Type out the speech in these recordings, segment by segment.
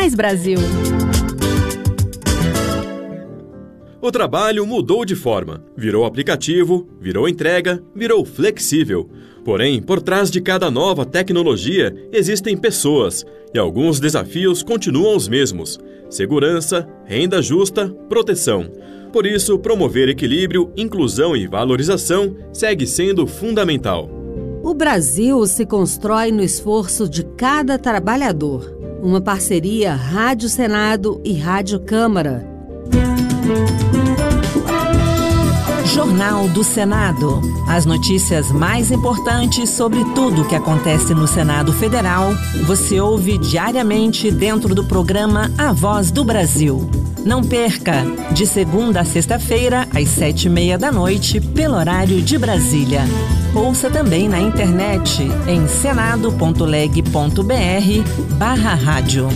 Mais Brasil. O trabalho mudou de forma. Virou aplicativo, virou entrega, virou flexível. Porém, por trás de cada nova tecnologia, existem pessoas. E alguns desafios continuam os mesmos. Segurança, renda justa, proteção. Por isso, promover equilíbrio, inclusão e valorização segue sendo fundamental. O Brasil se constrói no esforço de cada trabalhador. Uma parceria Rádio Senado e Rádio Câmara. Jornal do Senado. As notícias mais importantes sobre tudo o que acontece no Senado Federal, você ouve diariamente dentro do programa A Voz do Brasil. Não perca, de segunda a sexta-feira, às 7h30 da noite, pelo horário de Brasília. Ouça também na internet em senado.leg.br/rádio.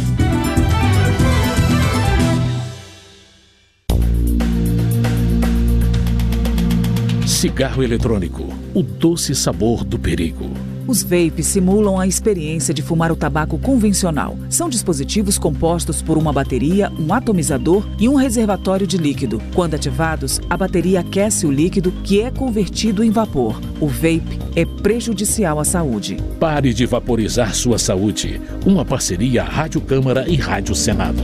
Cigarro eletrônico, o doce sabor do perigo. Os vapes simulam a experiência de fumar o tabaco convencional. São dispositivos compostos por uma bateria, um atomizador e um reservatório de líquido. Quando ativados, a bateria aquece o líquido, que é convertido em vapor. O vape é prejudicial à saúde. Pare de vaporizar sua saúde. Uma parceria Rádio Câmara e Rádio Senado.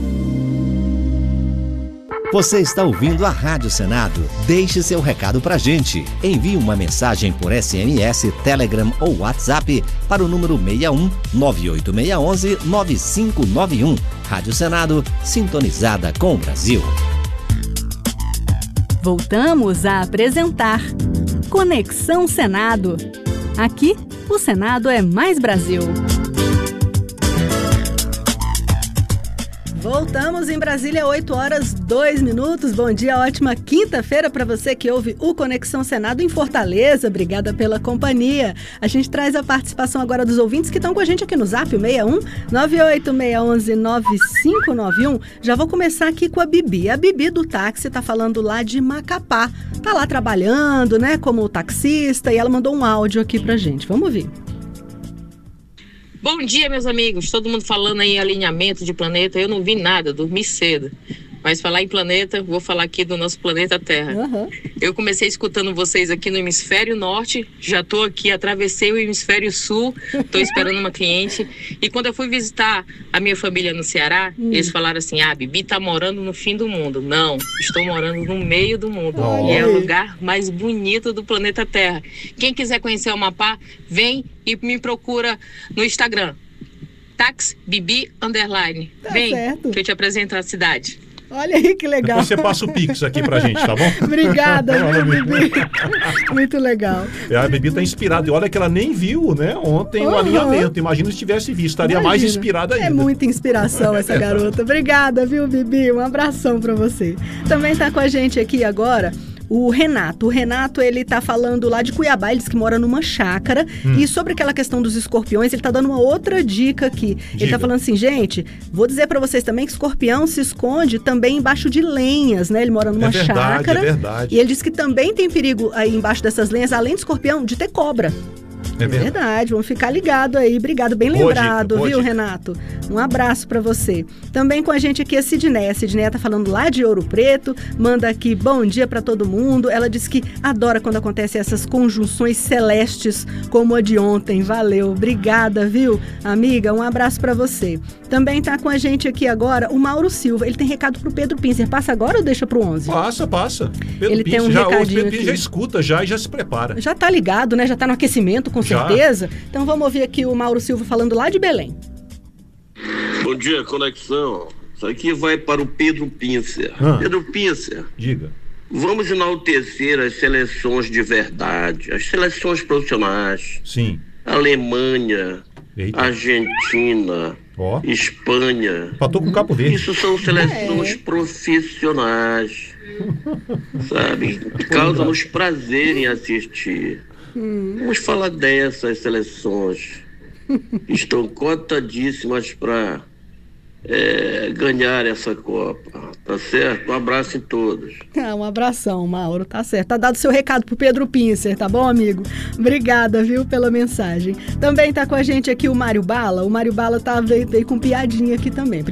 Você está ouvindo a Rádio Senado? Deixe seu recado pra gente. Envie uma mensagem por SMS, Telegram ou WhatsApp para o número 61 98611 9591. Rádio Senado, sintonizada com o Brasil. Voltamos a apresentar Conexão Senado. Aqui, o Senado é mais Brasil. Voltamos em Brasília, 8h02. Bom dia, ótima quinta-feira para você que ouve o Conexão Senado em Fortaleza. Obrigada pela companhia. A gente traz a participação agora dos ouvintes que estão com a gente aqui no Zap, 61 98611 9591. Já vou começar aqui com a Bibi. A Bibi do táxi tá falando lá de Macapá. Tá lá trabalhando, né, como taxista, e ela mandou um áudio aqui pra gente. Vamos ouvir. Bom dia, meus amigos. Todo mundo falando aí em alinhamento de planeta. Eu não vi nada, dormi cedo. Mas falar em planeta, vou falar aqui do nosso planeta Terra. Uhum. Eu comecei escutando vocês aqui no Hemisfério Norte. Já estou aqui, atravessei o Hemisfério Sul. Estou esperando uma cliente. E quando eu fui visitar a minha família no Ceará, eles falaram assim, Bibi tá morando no fim do mundo. Não, estou morando no meio do mundo. E é o lugar mais bonito do planeta Terra. Quem quiser conhecer o Amapá, vem e me procura no Instagram. TaxBibi_. Vem, certo, que eu te apresento a cidade. Olha aí que legal. Depois você passa o Pix aqui pra gente, tá bom? Obrigada, Bibi. Muito legal. A Bibi tá inspirada. E olha que ela nem viu, né, ontem o alinhamento. Imagina se tivesse visto. Estaria mais inspirada ainda. É muita inspiração essa garota. Obrigada, viu, Bibi? Um abração pra você. Também tá com a gente aqui agora o Renato. O Renato, ele tá falando lá de Cuiabá, ele diz que mora numa chácara. E sobre aquela questão dos escorpiões, ele tá dando uma outra dica aqui. Ele tá falando assim, gente, vou dizer pra vocês também que escorpião se esconde também embaixo de lenhas, né? Ele mora numa chácara. É verdade. E ele diz que também tem perigo aí embaixo dessas lenhas, além de escorpião, de ter cobra. É verdade, vamos ficar ligado aí. Obrigado, bem lembrado, viu, Renato? Um abraço pra você. Também com a gente aqui a Sidneia. A Sidneia tá falando lá de Ouro Preto, manda aqui bom dia pra todo mundo. Ela diz que adora quando acontecem essas conjunções celestes como a de ontem. Valeu, obrigada, viu, amiga? Um abraço pra você. Também tá com a gente aqui agora o Mauro Silva. Ele tem recado pro Pedro Pincer. Passa agora ou deixa pro 11? Passa. Pedro ele Pincer, tem um recadinho o Pedro aqui. Já escuta e já se prepara. Já tá ligado, né? Já tá no aquecimento, com certeza. Então vamos ouvir aqui o Mauro Silva falando lá de Belém. Bom dia, Conexão. Isso aqui vai para o Pedro Pincer. Pedro Pincer. Diga. Vamos enaltecer as seleções de verdade, as seleções profissionais. Sim. Alemanha, Argentina, Espanha. Empatou com o Cabo Verde. Isso são seleções profissionais, sabe? Que causam-nos prazer em assistir. Vamos falar dessas seleções. Estão cotadíssimas para ganhar essa Copa, tá certo? Um abraço em todos. Um abração, Mauro, tá certo. Tá dado seu recado pro Pedro Pincer, tá bom, amigo? Obrigada, viu, pela mensagem. Também tá com a gente aqui o Mário Bala. O Mário Bala veio com piadinha aqui também.